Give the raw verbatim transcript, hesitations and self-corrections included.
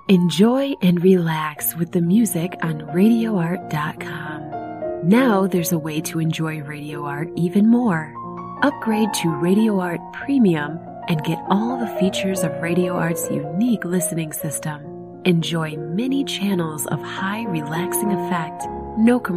Enjoy and relax with the music on radio art dot com. Now there's a way to enjoy Radio Art even more. Upgrade to Radio Art Premium and get all the features of Radio Art's unique listening system. Enjoy many channels of high relaxing effect, no commercials.